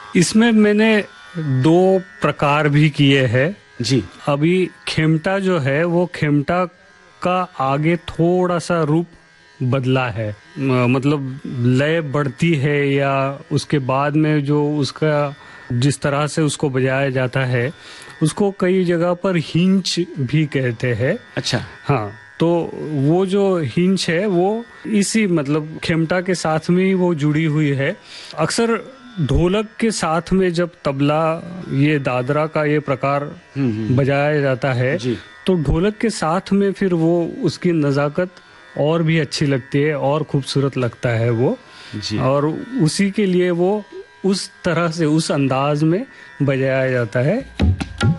इसमें मैंने 2 प्रकार भी किए हैं जी। अभी खेमटा जो है वो खेमटा का आगे थोड़ा सा रूप बदला है, मतलब लय बढ़ती है या उसके बाद में जो उसका जिस तरह से उसको बजाया जाता है उसको कई जगह पर हिंच भी कहते हैं। अच्छा। हाँ, तो वो जो हिंच है वो इसी मतलब खेमटा के साथ में ही वो जुड़ी हुई है। अक्सर ढोलक के साथ में जब तबला ये दादरा का ये प्रकार बजाया जाता है तो ढोलक के साथ में फिर वो उसकी नज़ाकत और भी अच्छी लगती है और खूबसूरत लगता है वो जी। और उसी के लिए वो उस तरह से उस अंदाज में बजाया जाता है।